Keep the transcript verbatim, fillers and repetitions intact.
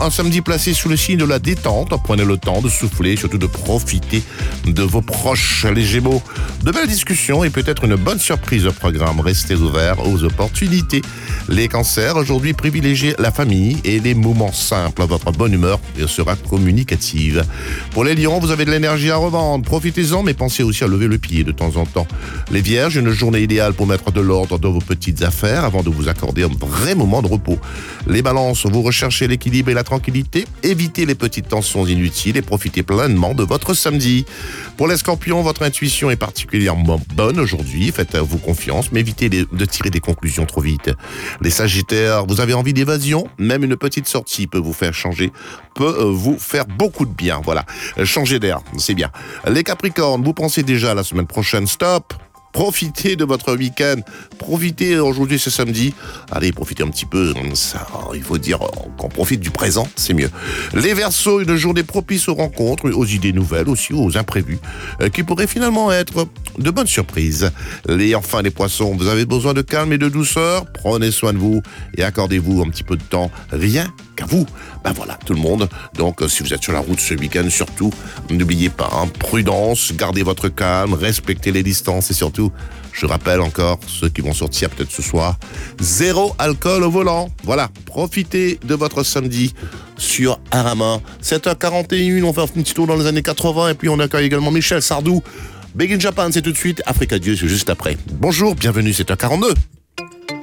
un samedi placé sous le signe de la détente. Prenez le temps de souffler, surtout de profiter de vos proches. Les Gémeaux, de belles discussions et peut-être une bonne surprise au programme. Restez ouverts aux opportunités. Les Cancers, aujourd'hui privilégiez la famille et les moments simples. Votre bonne humeur sera communicative. Pour les Lions, vous avez de l'énergie à revendre. Profitez-en, mais pensez aussi à lever le pied de temps en temps. Les Vierges, une journée idéale pour mettre de l'ordre dans vos petites affaires avant de vous accorder un vrai moment de repos. Les Balances, vous recherchez l'équilibre et la tranquillité. Évitez les petites tensions inutiles et profitez pleinement de votre samedi. Pour les Scorpions, votre intuition est particulièrement bonne aujourd'hui. Faites-vous confiance, mais évitez de tirer des conclusions trop vite. Les Sagittaires, vous avez envie d'évasion. Même une petite sortie peut vous faire changer, peut vous faire beaucoup de bien. Voilà, changer d'air, c'est bien. Les Capricornes, vous pensez déjà à la semaine prochaine. Stop! Profitez de votre week-end. Profitez, aujourd'hui c'est samedi. Allez, profitez un petit peu. Ça, il faut dire qu'on profite du présent, c'est mieux. Les Verseaux, une journée propice aux rencontres, aux idées nouvelles, aussi aux imprévus, euh, qui pourraient finalement être de bonnes surprises. Les, enfin, les Poissons, vous avez besoin de calme et de douceur. Prenez soin de vous et accordez-vous un petit peu de temps. Rien qu'à vous. Ben voilà, tout le monde. Donc, si vous êtes sur la route ce week-end, surtout, n'oubliez pas, hein, prudence, gardez votre calme, respectez les distances et surtout, je rappelle encore, ceux qui vont sortir peut-être ce soir, zéro alcool au volant. Voilà, profitez de votre samedi sur Arama. sept heures quarante et un, on fait un petit tour dans les années quatre-vingts et puis on accueille également Michel Sardou. Big in Japan, c'est tout de suite. Africa Dieu, c'est juste après. Bonjour, bienvenue, sept heures quarante-deux.